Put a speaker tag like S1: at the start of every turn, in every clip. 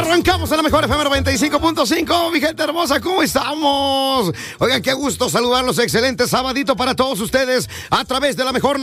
S1: Arrancamos en la mejor FM 95.5, mi gente hermosa, ¿cómo estamos? Oigan, qué gusto saludarlos, excelente sabadito para todos ustedes a través de la mejor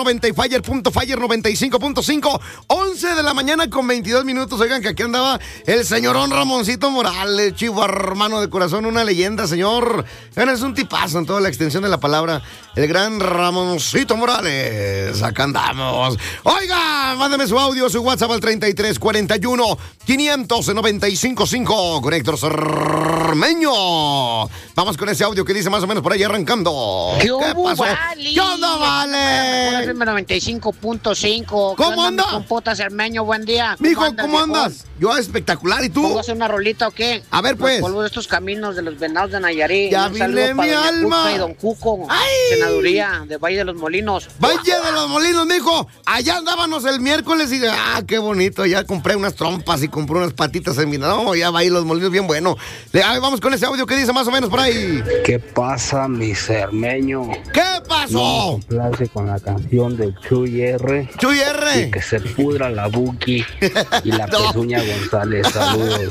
S1: 95.5, 11 de la mañana con 22 minutos. Oigan, que aquí andaba el señorón Ramoncito Morales, chivo hermano de corazón, una leyenda, señor. Oigan, es un tipazo en toda la extensión de la palabra, el gran Ramoncito Morales. Acá andamos. Oigan, mándeme su audio, su WhatsApp al 3341 500-955 con Héctor Cermeño. Vamos con ese audio que dice más o menos por ahí arrancando.
S2: ¿Qué
S1: pasó?
S2: Vale?
S1: ¿Qué onda, Vale?
S2: 95.5.
S1: ¿Cómo anda?
S2: Compota Cermeño, buen día.
S1: Mijo, ¿cómo andas? Yo espectacular, ¿y tú?
S2: ¿Puedo hacer una rolita o qué?
S1: A ver, pues.
S2: Los polvos de estos caminos de los venados de Nayarit.
S1: Ya
S2: Un
S1: vine
S2: saludo
S1: mi
S2: para
S1: alma.
S2: Cuca y Don Cuco.
S1: ¡Ay!
S2: Senaduría de Valle de los Molinos.
S1: Valle de los Molinos, mijo. Allá andábamos el miércoles y qué bonito. Ya compré unas trompas y compré unas patitas en mi... No, ya Valle de los Molinos bien bueno. Vamos con ese audio que dice más o menos por ahí.
S3: ¿Qué pasa, mi Cermeño?
S1: ¿Qué pasó?
S3: No me complace con la canción de Chuy R.
S1: Chuy R.
S3: Y que se pudra la Buki y la Pezuña González. Saludos.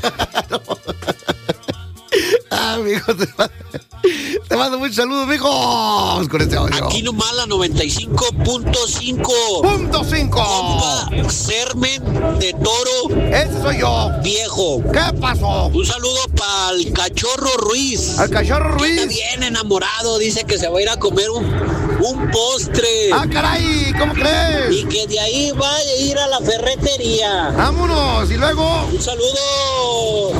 S1: Mijo, te mando muchos saludos, mijo. Vamos con este audio.
S4: Aquí nomás la 95.5.
S1: ¡Punto 5!
S4: Compa Cermen de Toro.
S1: Ese soy yo.
S4: Viejo.
S1: ¿Qué pasó?
S4: Un saludo para el Cachorro Ruiz.
S1: Al Cachorro Ruiz.
S4: Está bien enamorado. Dice que se va a ir a comer un postre.
S1: ¡Ah, caray! ¿Cómo crees?
S4: Y que de ahí va a ir a la ferretería.
S1: ¡Vámonos! ¿Y luego?
S4: Un saludo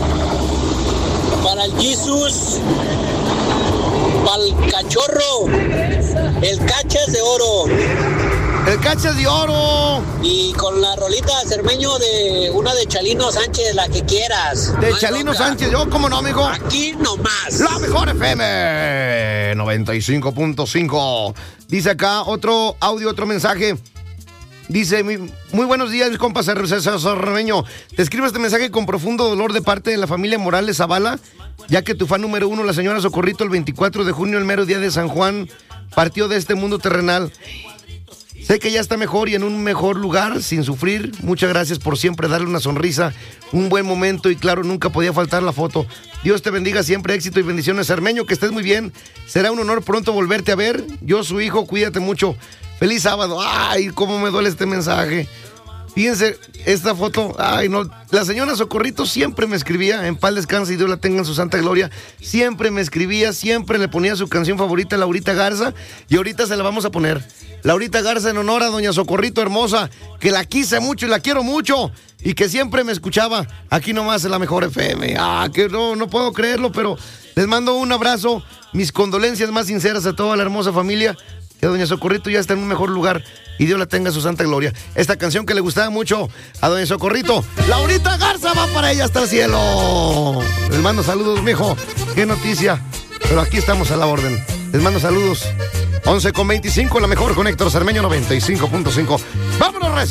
S4: para el Jesus, para el Cachorro, el Cachas de Oro.
S1: El Cachas de Oro.
S4: Y con la rolita Cermeño de una de Chalino Sánchez, la que quieras.
S1: De Chalino Sánchez, yo, ¿cómo no, amigo?
S4: Aquí nomás.
S1: La mejor FM 95.5. Dice acá otro audio, otro mensaje. Dice, muy buenos días, mis compas Cermeño. Te escribo este mensaje con profundo dolor de parte de la familia Morales Zavala, ya que tu fan número 1, la señora Socorrito, el 24 de junio, el mero día de San Juan, partió de este mundo terrenal. Sé que ya está mejor y en un mejor lugar, sin sufrir. Muchas gracias por siempre darle una sonrisa, un buen momento y claro, nunca podía faltar la foto. Dios te bendiga siempre, éxito y bendiciones, Cermeño, que estés muy bien. Será un honor pronto volverte a ver. Yo, su hijo, cuídate mucho. Feliz sábado. Ay, cómo me duele este mensaje. Fíjense, esta foto, ay no, la señora Socorrito siempre me escribía, en paz descanse y Dios la tenga en su santa gloria, siempre me escribía, siempre le ponía su canción favorita, Laurita Garza, y ahorita se la vamos a poner. Laurita Garza en honor a doña Socorrito hermosa, que la quise mucho y la quiero mucho, y que siempre me escuchaba aquí nomás en la mejor FM. Que no puedo creerlo, pero les mando un abrazo, mis condolencias más sinceras a toda la hermosa familia, que doña Socorrito ya está en un mejor lugar y Dios la tenga en su santa gloria. Esta canción que le gustaba mucho a doña Socorrito, Laurita Garza, va para ella hasta el cielo. Les mando saludos, mijo. Qué noticia. Pero aquí estamos a la orden. Les mando saludos. 11:25, la mejor con Héctor Cermeño 95.5. Vámonos,